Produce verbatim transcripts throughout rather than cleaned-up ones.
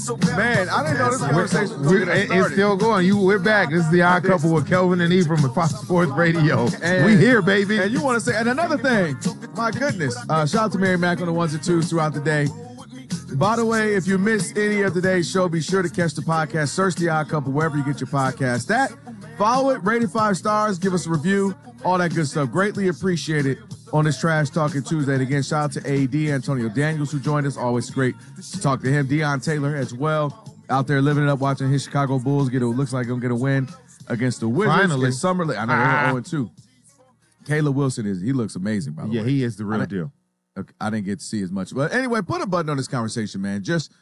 Man, I didn't know this conversation was We're, it's still going. You, we're back. This is the Odd Couple with Kelvin and Ephraim from Fox Sports Radio. And, we here, baby. And you want to say, and another thing, my goodness, uh, shout out to Mary Mack on the ones and twos throughout the day. By the way, if you missed any of today's show, be sure to catch the podcast. Search the Odd Couple wherever you get your podcast. That, follow it, rate it five stars, give us a review, all that good stuff. Greatly appreciate it on this Trash Talking Tuesday. And again, shout out to A D, Antonio Daniels, who joined us. Always great to talk to him. Deion Taylor as well, out there living it up, watching his Chicago Bulls get a, looks like they're going to get a win against the Wizards. Finally. In Summer League. I know ah. they're oh and two. Caleb Wilson, is he looks amazing, by the yeah, way. Yeah, he is the real I deal. Okay, I didn't get to see as much. But anyway, put a button on this conversation, man. Just,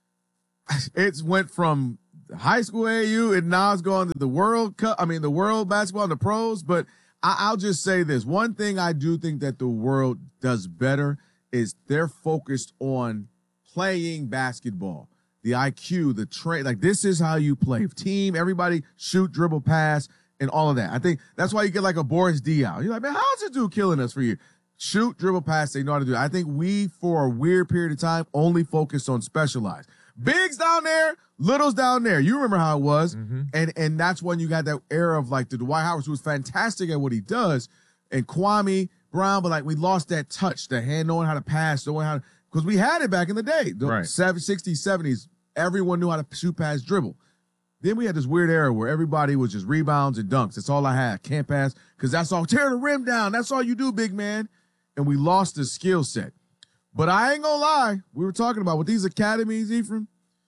it's went from high school A A U and now it's going to the World Cup. I mean, the World Basketball and the pros. But I, I'll just say this. One thing I do think that the world does better is they're focused on playing basketball. The I Q, the trade, like this is how you play. Team, everybody shoot, dribble, pass, and all of that. I think that's why you get like a Boris Diaw. You're like, man, how's this dude killing us for you? Shoot, dribble, pass, they know how to do it. I think we, for a weird period of time, only focused on specialized. Bigs down there, littles down there. You remember how it was. Mm-hmm. And and that's when you got that era of like the Dwight Howard, who was fantastic at what he does, and Kwame Brown, but like we lost that touch, the hand, knowing how to pass, knowing how to, because we had it back in the day. The right. sixties, seventies, everyone knew how to shoot, pass, dribble. Then we had this weird era where everybody was just rebounds and dunks. That's all I had. Can't pass, because that's all. Tear the rim down. That's all you do, big man. And we lost the skill set. But I ain't gonna lie. We were talking about with these academies, Ephraim,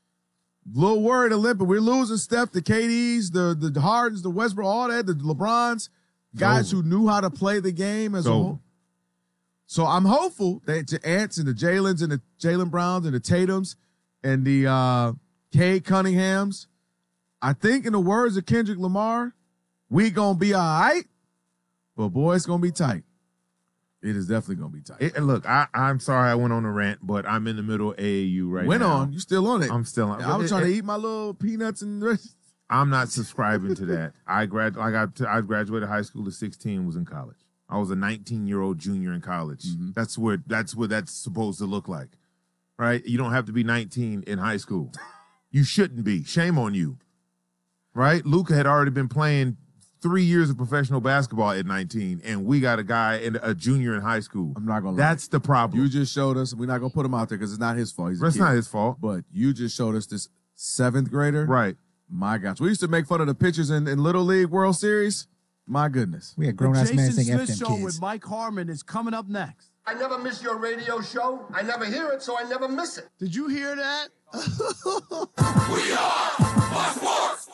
a little worried a little bit. We're losing Steph, the K Ds, the, the Hardens, the Westbrook, all that, the LeBrons, guys who knew how to play the game as a whole. So I'm hopeful that the Ants and the Jalen's and the Jaylen Browns and the Tatums and the uh, Cade Cunninghams, I think in the words of Kendrick Lamar, we gonna be all right, but boy, it's gonna be tight. It is definitely going to be tight. It, look, I, I'm sorry I went on a rant, but I'm in the middle of A A U right went now. Went on. You still on it. I'm still on. I was it, trying it, to eat my little peanuts and the rest. I'm not subscribing to that. I grad, I got, to, I graduated high school at sixteen, was in college. I was a nineteen-year-old junior in college. Mm-hmm. That's what that's what that's supposed to look like, right? You don't have to be nineteen in high school. You shouldn't be. Shame on you, right? Luka had already been playing three years of professional basketball at nineteen, and we got a guy in a junior in high school. I'm not gonna. That's lie. the problem. You just showed us. We're not gonna put him out there because it's not his fault. He's That's not his fault. But you just showed us this seventh grader. Right. My gosh, we used to make fun of the pitchers in, in Little League World Series. My goodness. We had grown ass men saying F them Jason Smith Show kids. with Mike Harmon is coming up next. I never miss your radio show. I never hear it, so I never miss it. Did you hear that? We are Fox Sports.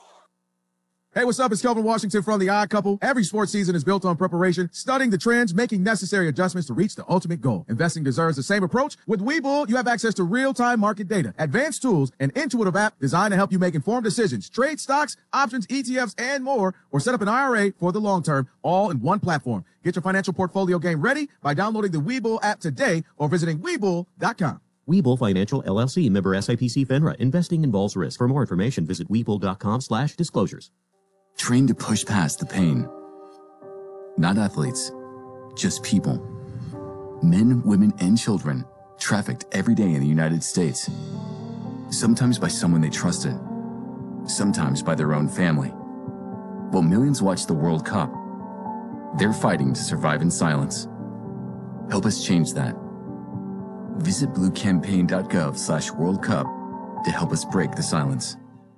Hey, what's up? It's Kelvin Washington from The Odd Couple. Every sports season is built on preparation, studying the trends, making necessary adjustments to reach the ultimate goal. Investing deserves the same approach. With Webull, you have access to real-time market data, advanced tools, an intuitive app designed to help you make informed decisions, trade stocks, options, E T Fs, and more, or set up an I R A for the long term, all in one platform. Get your financial portfolio game ready by downloading the Webull app today or visiting Webull dot com. Webull Financial, L L C, member S I P C FINRA. Investing involves risk. For more information, visit Webull dot com slash disclosures. Trained to push past the pain. Not athletes, just people. Men, women, and children trafficked every day in the United States. Sometimes by someone they trusted, sometimes by their own family. While millions watch the World Cup, they're fighting to survive in silence. Help us change that. Visit blue campaign dot gov slash World Cup to help us break the silence.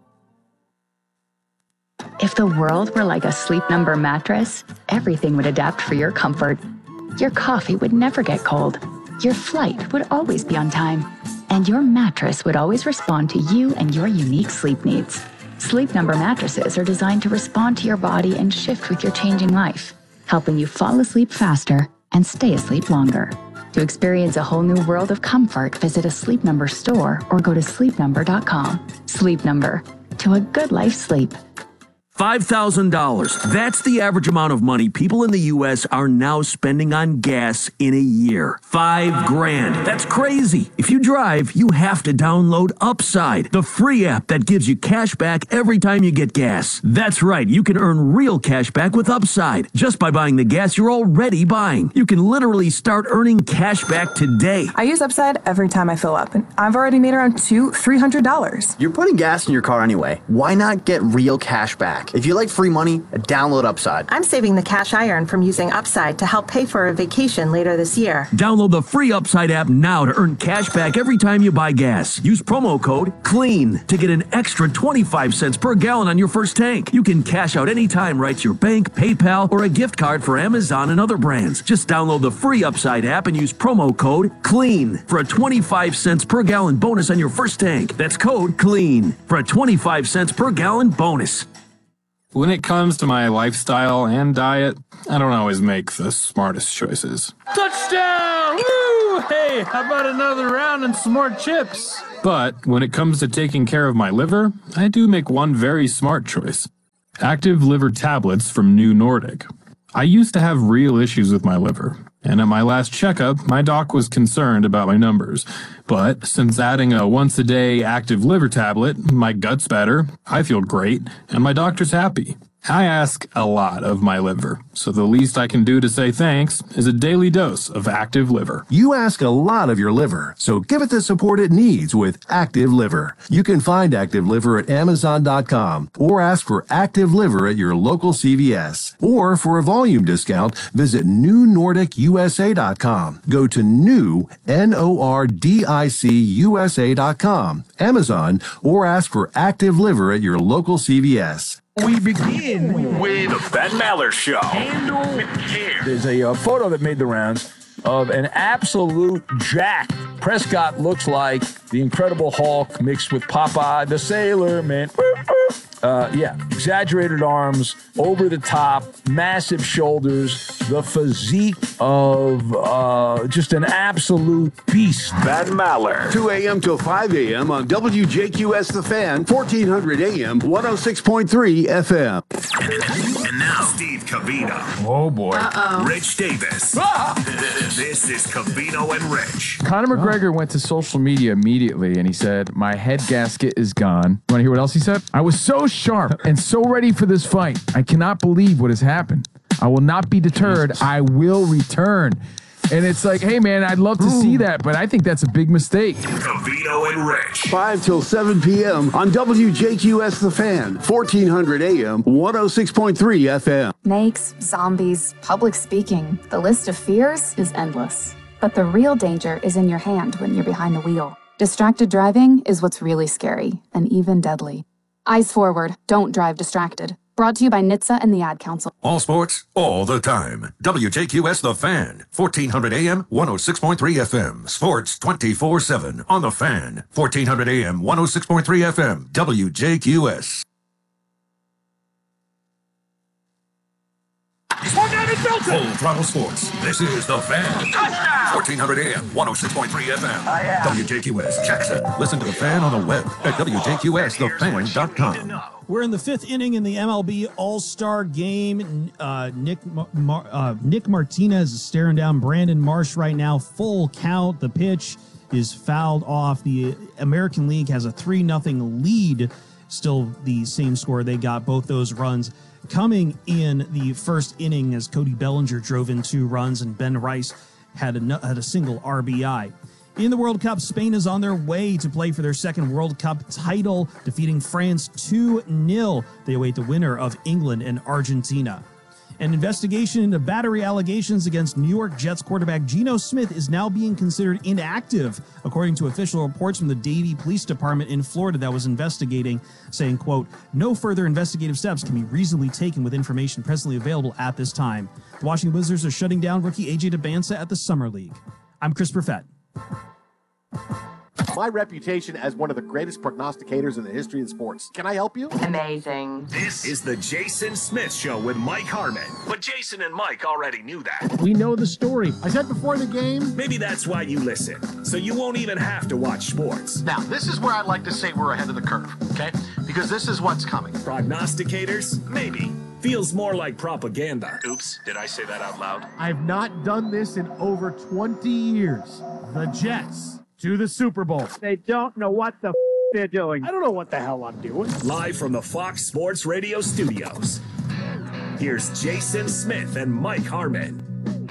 If the world were like a Sleep Number mattress, everything would adapt for your comfort. Your coffee would never get cold. Your flight would always be on time. And your mattress would always respond to you and your unique sleep needs. Sleep Number mattresses are designed to respond to your body and shift with your changing life, helping you fall asleep faster and stay asleep longer. To experience a whole new world of comfort, visit a Sleep Number store or go to sleep number dot com. Sleep Number. To a good life sleep. five thousand dollars. That's the average amount of money people in the U S are now spending on gas in a year. Five grand. That's crazy. If you drive, you have to download Upside, the free app that gives you cash back every time you get gas. That's right. You can earn real cash back with Upside just by buying the gas you're already buying. You can literally start earning cash back today. I use Upside every time I fill up, and I've already made around two, three hundred dollars. You're putting gas in your car anyway. Why not get real cash back? If you like free money, download Upside. I'm saving the cash I earn from using Upside to help pay for a vacation later this year. Download the free Upside app now to earn cash back every time you buy gas. Use promo code CLEAN to get an extra twenty-five cents per gallon on your first tank. You can cash out anytime right to your bank, PayPal, or a gift card for Amazon and other brands. Just download the free Upside app and use promo code CLEAN for a twenty-five cents per gallon bonus on your first tank. That's code CLEAN for a twenty-five cents per gallon bonus. When it comes to my lifestyle and diet, I don't always make the smartest choices. Touchdown! Woo! Hey, how about another round and some more chips? But when it comes to taking care of my liver, I do make one very smart choice. Active liver tablets from New Nordic. I used to have real issues with my liver, and at my last checkup, my doc was concerned about my numbers. But since adding a once-a-day active liver tablet, my gut's better, I feel great, and my doctor's happy. I ask a lot of my liver, so the least I can do to say thanks is a daily dose of Active Liver. You ask a lot of your liver, so give it the support it needs with Active Liver. You can find Active Liver at Amazon dot com or ask for Active Liver at your local C V S. Or for a volume discount, visit New Nordic U S A dot com. Go to new, N O R D I C U S A dot com, Amazon, or ask for Active Liver at your local C V S. We begin with the Ben Maller Show. Handle with care. There's a uh, photo that made the rounds of an absolute jack. Prescott looks like the Incredible Hulk mixed with Popeye the Sailor Man. Uh, yeah, exaggerated arms, over the top, massive shoulders, the physique of uh, just an absolute beast. Ben Maller. two a.m. till five a.m. on W J Q S The Fan, fourteen hundred A M, one oh six point three F M. And now, Steve Covino. Oh, boy. Uh-oh. Rich Davis. Ah! This is Covino and Rich. Conor McGregor went to social media immediately and he said, my head gasket is gone. You want to hear what else he said? I was so sharp and so ready for this fight. I cannot believe what has happened. I will not be deterred. I will return. And it's like, hey, man, I'd love to Ooh. see that, but I think that's a big mistake. Covino and Rich. five till seven p.m. on W J Q S The Fan, fourteen hundred A M, one oh six point three F M. Makes, zombies, public speaking. The list of fears is endless. But the real danger is in your hand when you're behind the wheel. Distracted driving is what's really scary and even deadly. Eyes forward. Don't drive distracted. Brought to you by N H T S A and the Ad Council. All sports, all the time. W J Q S The Fan, fourteen hundred A M, one oh six point three F M. Sports twenty-four seven on The Fan, fourteen hundred A M, one oh six point three F M. W J Q S. Full throttle sports. This is The Fan. Touchdown! fourteen hundred A M, one oh six point three F M. Oh, yeah. W J Q S Jackson. Listen to The Fan on the web at W J Q S the fan dot com. We're in the fifth inning in the M L B All-Star Game. Uh, Nick Mar- uh, Nick Martinez is staring down Brandon Marsh right now. Full count. The pitch is fouled off. The American League has a three nothing lead. Still the same score. They got both those runs coming in the first inning as Cody Bellinger drove in two runs and Ben Rice had a, had a single R B I. In the World Cup, Spain is on their way to play for their second World Cup title, defeating France two nil. They await the winner of England and Argentina. An investigation into battery allegations against New York Jets quarterback Geno Smith is now being considered inactive, according to official reports from the Davie Police Department in Florida that was investigating, saying, quote, no further investigative steps can be reasonably taken with information presently available at this time. The Washington Wizards are shutting down rookie A J Debinsa at the Summer League. I'm Chris Perfett. My reputation as one of the greatest prognosticators in the history of sports. Can I help you? Amazing. This is the Jason Smith Show with Mike Harmon. But Jason and Mike already knew that. We know the story. I said before the game. Maybe that's why you listen. So you won't even have to watch sports. Now, this is where I like to say we're ahead of the curve, okay? because this is what's coming. Prognosticators? Maybe. Feels more like propaganda. Oops, did I say that out loud? I've not done this in over twenty years. The Jets to the Super Bowl. They don't know what the f- they're doing. I don't know what the hell I'm doing. Live from the Fox Sports Radio studios. Here's Jason Smith and Mike Harmon.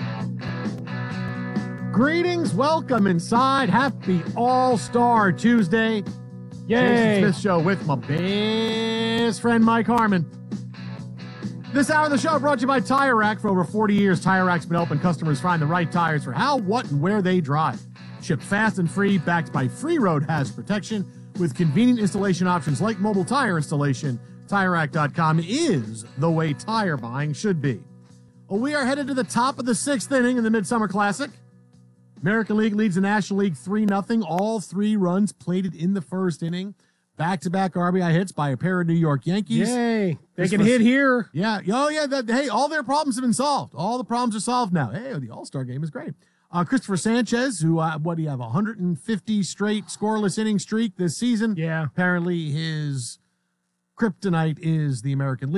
Greetings, welcome inside. Happy All-Star Tuesday. Yay. Jason Smith Show with my best friend Mike Harmon. This hour of the show brought to you by Tire Rack. For over forty years, Tire Rack's been helping customers find the right tires for how, what, and where they drive. Shipped fast and free, backed by free road hazard protection with convenient installation options like mobile tire installation. Tire Rack dot com is the way tire buying should be. Well, we are headed to the top of the sixth inning in the Midsummer Classic. American League leads the National League three nothing. All three runs plated in the first inning. Back-to-back R B I hits by a pair of New York Yankees. Yay. They This can was- hit here. Yeah. Oh, yeah. That, hey, all their problems have been solved. All the problems are solved now. Hey, the All-Star game is great. Uh, Christopher Sanchez, who, uh, what do you have, one hundred fifty straight scoreless inning streak this season. Yeah. Apparently his kryptonite is the American League.